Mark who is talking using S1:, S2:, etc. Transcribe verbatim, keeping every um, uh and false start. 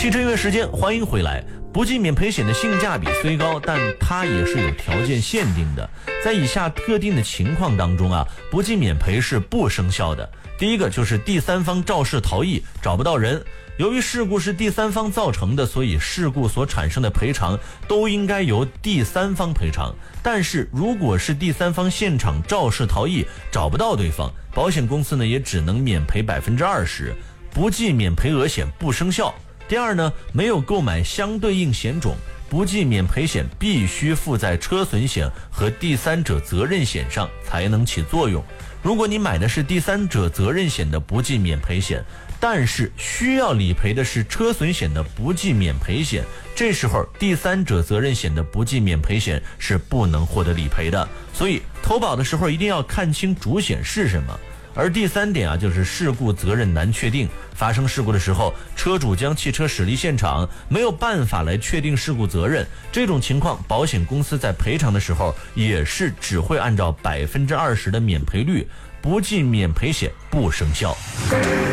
S1: 汽车音乐时间，欢迎回来。不计免赔险的性价比虽高，但它也是有条件限定的。在以下特定的情况当中啊，不计免赔是不生效的。第一个就是第三方肇事逃逸，找不到人。由于事故是第三方造成的，所以事故所产生的赔偿都应该由第三方赔偿。但是如果是第三方现场肇事逃逸，找不到对方，保险公司呢也只能免赔百分之二十，不计免赔额险不生效。第二呢，没有购买相对应险种，不计免赔险必须附在车损险和第三者责任险上才能起作用。如果你买的是第三者责任险的不计免赔险，但是需要理赔的是车损险的不计免赔险，这时候第三者责任险的不计免赔险是不能获得理赔的。所以投保的时候一定要看清主险是什么。而第三点啊，就是事故责任难确定。发生事故的时候，车主将汽车驶离现场，没有办法来确定事故责任，这种情况保险公司在赔偿的时候也是只会按照百分之二十的免赔率，不计免赔险不生效。